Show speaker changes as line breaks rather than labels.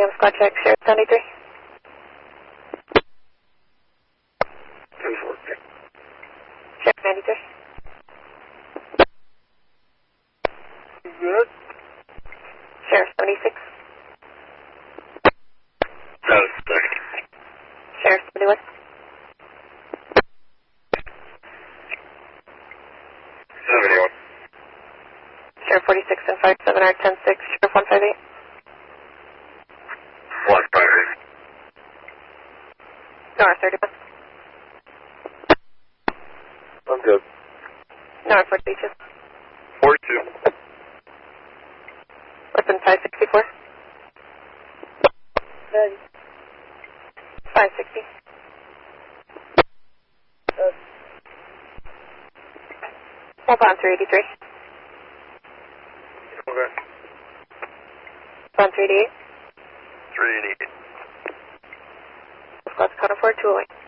AM squad check, Sheriff 73.
10-4.
Sheriff 93.
Good.
Sheriff 76. Sheriff 71.
71.
Sheriff 46 and 57 are 10-6. Sheriff 158.
158.
Nora 31.
I'm good.
Nora 42.
42.
Weapon 564. 560. Bond 383.
Okay.
Bond 388.
388.
Squad's counter 4, 208.